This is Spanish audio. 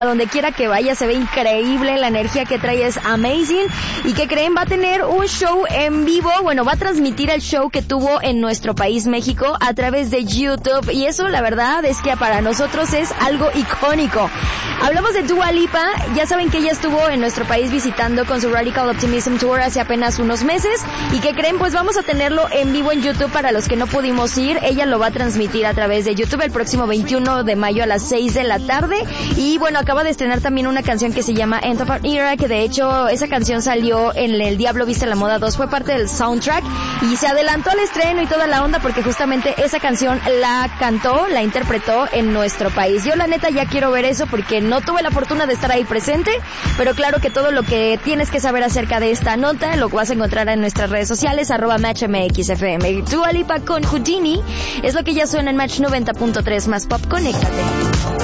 A donde quiera que vaya se ve increíble, la energía que trae es amazing. ¿Y qué creen? Va a tener un show en vivo, bueno, va a transmitir el show que tuvo en nuestro país, México, a través de YouTube. Y eso, la verdad, es que para nosotros es algo icónico. Hablamos de Dua Lipa, ya saben que ella estuvo en nuestro país visitando con su Radical Optimism Tour hace apenas unos meses. ¿Y qué creen? Pues vamos a tenerlo en vivo en YouTube para los que no pudimos ir. Ella lo va a transmitir a través de YouTube el próximo 21 de mayo a las 6 de la tarde. Y bueno, acaba de estrenar también una canción que se llama End of an Era, que de hecho esa canción salió en El Diablo Viste la Moda 2, fue parte del soundtrack y se adelantó al estreno y toda la onda porque justamente esa canción la cantó, la interpretó en nuestro país. Yo la neta ya quiero ver eso porque no tuve la fortuna de estar ahí presente, pero claro que todo lo que tienes que saber acerca de esta nota lo vas a encontrar en nuestras redes sociales, @MatchMXFM. Dua Lipa con Houdini es lo que ya suena en Match 90.3 más pop. Conéctate.